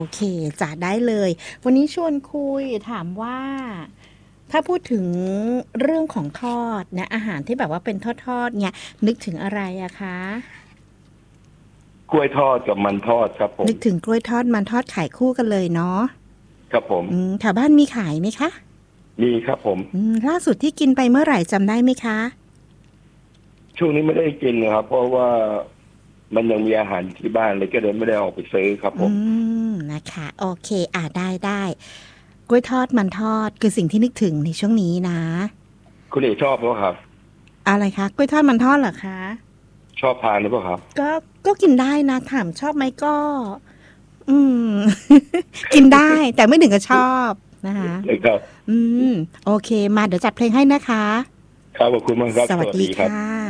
โอเคจะได้เลย วันนี้ชวนคุยถามว่า ถ้าพูดถึงเรื่องของทอดนะอาหารที่แบบว่าเป็นทอดๆเนี่ยนึกถึงอะไรอะคะกล้วยทอดกับมันทอดครับผมนึกถึงกล้วยทอดมันทอดขายคู่กันเลยเนาะครับผมแถวบ้านมีขายไหมคะมีครับผมล่าสุดที่กินไปเมื่อไหร่จำได้ไหมคะช่วงนี้ไม่ได้กินนะครับเพราะว่ามันยังมีอาหารที่บ้านเลยก็เลยไม่ได้ออกไปซื้อครับผมนะคะโอเคได้กล้วยทอดมันทอดคือสิ่งที่นึกถึงในช่วงนี้นะคุณเอกชอบหรือเปล่าครับอะไรคะกล้วยทอดมันทอดเหรอคะชอบทานหรือเปล่าครับก็ก็กินได้นะถามชอบไหมก็ อืม กินได้แต่ไม่ถึงกับชอบนะคะเลยครับอืมโอเคมาเดี๋ยวจัดเพลงให้นะคะครับขอบคุณมากครับสวัสดีสวัสดีครับค่ะ